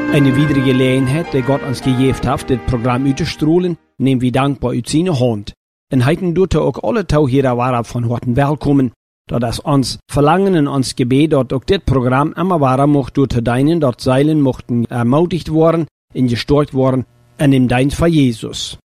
Eine weitere Gelegenheit, die Gott uns gegeben hat, das Programm auszustrahlen, nehmen wir dankbar aus seiner Hand. Und heute tut auch alle Tauhierer waren von Horten willkommen, da das uns Verlangen und uns Gebet, dort auch das Programm immer wahr mocht, durch deinen, dort Seilen mochten ermutigt worden, in gestärkt worden, und im Dienst für Jesus.